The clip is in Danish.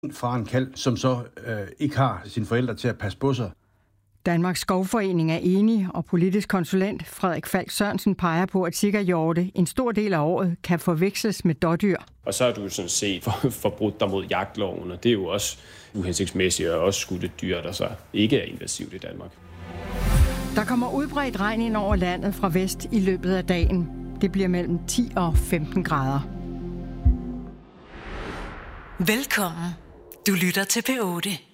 fra en kalv, som så ikke har sine forældre til at passe på sig. Danmarks Skovforening er enig, og politisk konsulent Frederik Falk Sørensen peger på, at sikkerhjorte en stor del af året kan forveksles med dådyr. Og så er du sådan set forbrudt dig mod jagtloven, og det er jo også uhensigtsmæssigt og også skudt et dyr, der så ikke er invasivt i Danmark. Der kommer udbredt regn ind over landet fra vest i løbet af dagen. Det bliver mellem 10 og 15 grader. Velkommen. Du lytter til P8.